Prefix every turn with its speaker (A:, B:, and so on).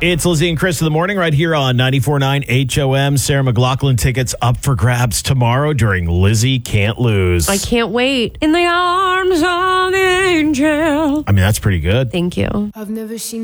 A: It's Lizzie and Chris in the morning right here on 94.9 HOM. Sarah McLachlan tickets up for grabs tomorrow during Lizzie Can't Lose.
B: I can't wait. In the arms of the angel.
A: I mean, that's pretty good.
B: Thank you.
C: I've never seen